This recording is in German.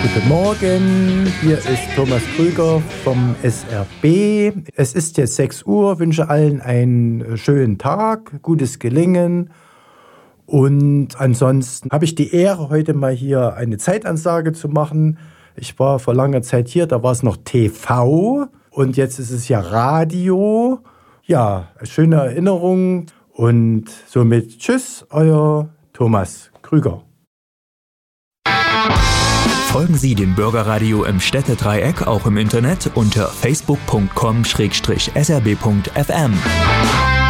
Guten Morgen, hier ist Thomas Krüger vom SRB. Es ist jetzt 6 Uhr, wünsche allen einen schönen Tag, gutes Gelingen. Und ansonsten habe ich die Ehre, heute mal hier eine Zeitansage zu machen. Ich war vor langer Zeit hier, da war es noch TV und jetzt ist es ja Radio. Ja, schöne Erinnerung und somit tschüss, euer Thomas Krüger. Folgen Sie dem Bürgerradio im Städtedreieck auch im Internet unter facebook.com/srb.fm.